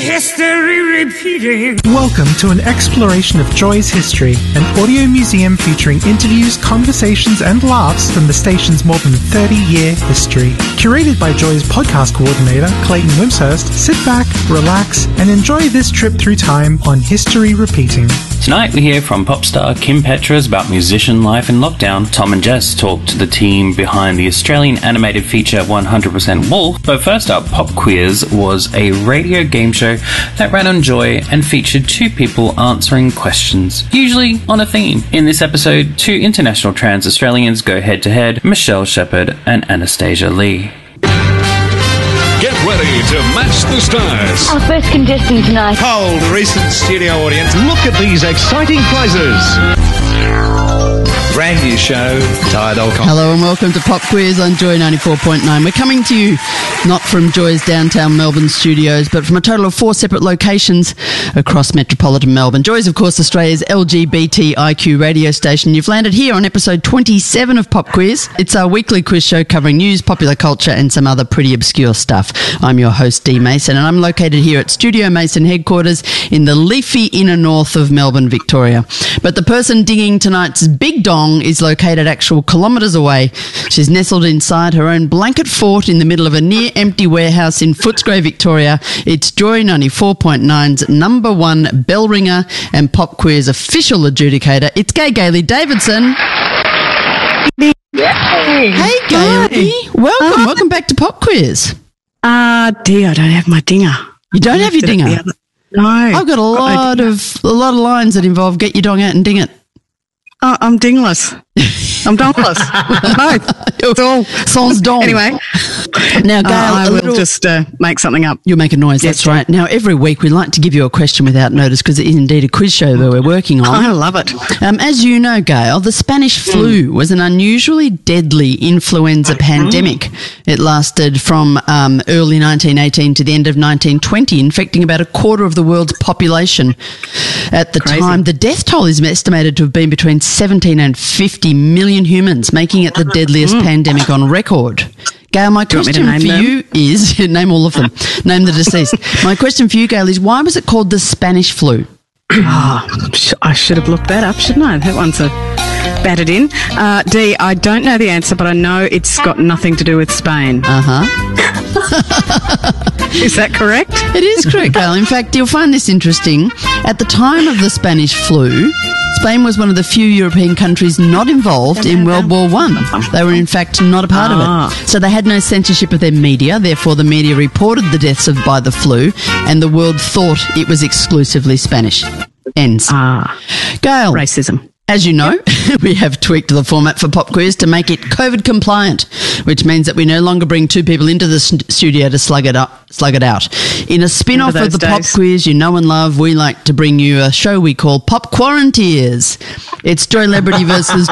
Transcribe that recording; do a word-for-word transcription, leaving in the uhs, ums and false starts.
history repeating. Welcome to an exploration of Joy's history, an audio museum featuring interviews, conversations and laughs from the station's more than thirty-year history. Curated by Joy's podcast coordinator, Clayton Wimshurst, sit back, relax and enjoy this trip through time on History Repeating. Tonight we hear from pop star Kim Petras about musician life in lockdown. Tom and Jess talk to the team behind the Australian animated feature one hundred percent Wolf. But first up, Pop Quiz was a radio game show that ran on Joy and featured two people answering questions, usually on a theme. In this episode, two international trans Australians go head to head, Michelle Shepherd and Anastasia Lee. Get ready to match the stars. Our first contestant tonight. Poll the recent studio audience. Look at these exciting prizes. Brand new show, Tire dot com. Hello and welcome to Pop Quiz on Joy ninety-four point nine. We're coming to you not from Joy's downtown Melbourne studios, but from a total of four separate locations across metropolitan Melbourne. Joy's, of course, Australia's L G B T I Q radio station. You've landed here on episode twenty-seven of Pop Quiz. It's our weekly quiz show covering news, popular culture and some other pretty obscure stuff. I'm your host, Dee Mason, and I'm located here at Studio Mason headquarters in the leafy inner north of Melbourne, Victoria. But the person dinging tonight's big dong is located actual kilometres away. She's nestled inside her own blanket fort in the middle of a near-empty warehouse in Footscray, Victoria. It's Joy ninety-four point nine's number one bell ringer and Pop Quiz official adjudicator. It's Gay Gailey Davidson. Hey, Hey, Gailey. Welcome. Uh, Welcome back to Pop Quiz. Ah, uh, dear, I don't have my dinger. You don't have your dinger? No. I've got a lot of a lot of lines that involve get your dong out and ding it. Oh, I'm dingless. I'm dongless. No, it's all sans dong. Anyway, now, Gail, uh, I will little, just uh, make something up. You'll make a noise. Yes, that's right. Now, every week we like to give you a question without notice because it is indeed a quiz show that we're working on. I love it. Um, as you know, Gail, the Spanish flu mm. was an unusually deadly influenza pandemic. It lasted from um, early nineteen eighteen to the end of nineteen twenty, infecting about a quarter of the world's population. At the Crazy. time, the death toll is estimated to have been between seventeen and fifty million humans, making it the deadliest mm. pandemic on record. Gail, my Do question you for them? you is, name all of them, name the deceased. My question for you, Gail, is why was it called the Spanish flu? Oh, I should have looked that up, shouldn't I? That one's a battered in. Uh, Dee, I don't know the answer, but I know it's got nothing to do with Spain. Uh-huh. Is that correct? It is correct, Gail. In fact, you'll find this interesting. At the time of the Spanish flu, Spain was one of the few European countries not involved in World War One. They were, in fact, not a part ah. of it. So they had no censorship of their media. Therefore, the media reported the deaths of by the flu, and the world thought it was exclusively Spanish. Ends. Ah. Gail. Racism. As you know, we have tweaked the format for Pop Quiz to make it COVID compliant, which means that we no longer bring two people into the studio to slug it up, slug it out. In a spin-off of the days. Pop Quiz you know and love, we like to bring you a show we call Pop Quaranteers. It's Joy Celebrity versus